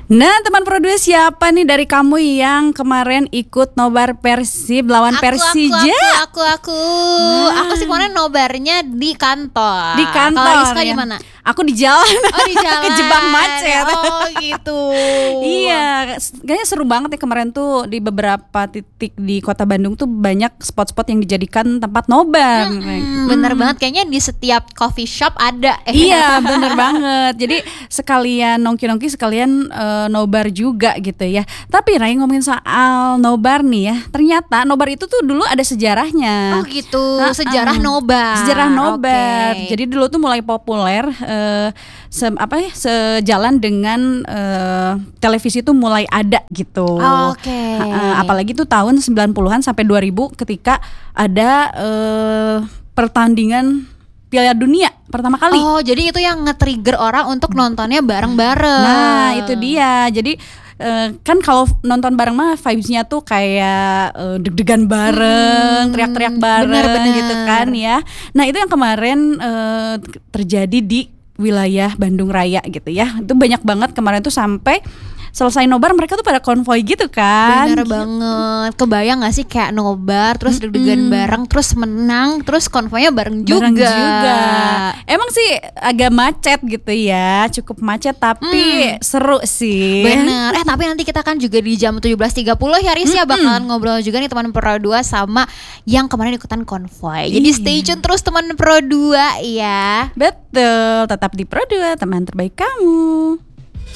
Nah, teman produser, siapa nih dari kamu yang kemarin ikut nobar Persib lawan Persija? Aku sih kemarin nobarnya di kantor. Di kantor. Kalau Iska di mana? Aku di jalan. Oh, di jalan. Kejebak macet. Oh, gitu. Iya, kayaknya seru banget ya kemarin tuh di beberapa titik di Kota Bandung tuh banyak spot-spot yang dijadikan tempat nobar. Bener banget, kayaknya di setiap coffee shop ada. Iya, bener banget. Jadi sekalian nongki-nongki, sekalian nobar juga gitu ya. Tapi Ray, ngomongin soal nobar nih ya, ternyata nobar itu tuh dulu ada sejarahnya. Oh gitu, sejarah nobar. Sejarah nobar. Okay. Jadi dulu tuh mulai populer sejalan dengan televisi tuh mulai ada gitu. Oke. Apalagi tuh tahun 90-an sampai 2000 ketika ada pertandingan Piala Dunia pertama kali. Oh, jadi itu yang nge-trigger orang untuk nontonnya bareng-bareng. Nah, itu dia. Jadi kan kalau nonton bareng mah vibes-nya tuh kayak deg-degan bareng, teriak-teriak bareng, bener. gitu kan ya. Nah, itu yang kemarin terjadi di wilayah Bandung Raya gitu ya. Itu banyak banget kemarin tuh sampai selesai nobar mereka tuh pada konvoy gitu kan. Bener banget. Kebayang gak sih kayak nobar terus deg-degan bareng, terus menang, terus konvoynya bareng juga. Emang sih agak macet gitu ya, cukup macet tapi seru sih. Bener. Tapi nanti kita kan juga di jam 17.30 ya Riz ya bakalan ngobrol juga nih teman Pro 2 sama yang kemarin ikutan konvoy. Jadi stay tune terus teman Pro 2 ya. Betul, tetap di Pro 2, teman terbaik kamu.